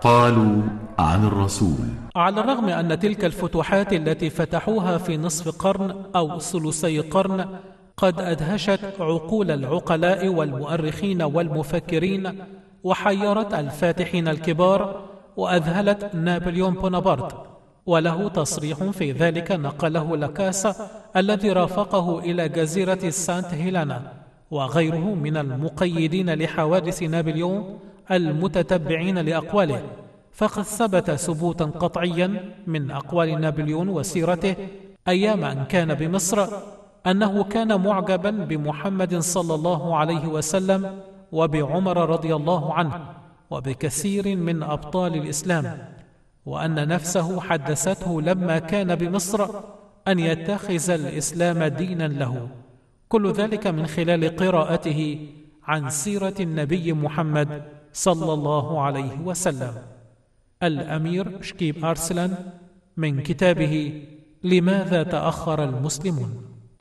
قالوا عن الرسول: على الرغم أن تلك الفتوحات التي فتحوها في نصف قرن أو ثلثي قرن قد أدهشت عقول العقلاء والمؤرخين والمفكرين، وحيرت الفاتحين الكبار، وأذهلت نابليون بونابرت، وله تصريح في ذلك نقله لاكاسا الذي رافقه إلى جزيرة سانت هيلانا وغيره من المقيدين لحوادث نابليون المتتبعين لأقواله، فقد ثبت ثبوتا قطعيا من أقوال نابليون وسيرته أيام أن كان بمصر أنه كان معجبا بمحمد صلى الله عليه وسلم وبعمر رضي الله عنه وبكثير من أبطال الإسلام، وأن نفسه حدثته لما كان بمصر أن يتخذ الإسلام دينا له. كل ذلك من خلال قراءته عن سيرة النبي محمد صلى الله عليه وسلم. الأمير شكيب أرسلان من كتابه لماذا تأخر المسلمون.